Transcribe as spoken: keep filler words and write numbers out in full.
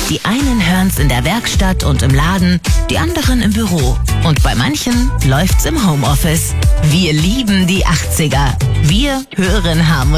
Die einen hören's in der Werkstatt und im Laden, die anderen im Büro. Und bei manchen läuft's im Homeoffice. Wir lieben die achtziger. Wir hören Harmonie.